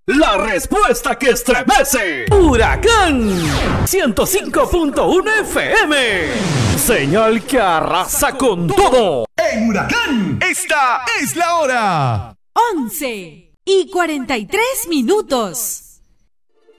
La respuesta que estremece. Huracán 105.1 FM. Señal que arrasa con todo. En Huracán, esta es la hora. 11:43.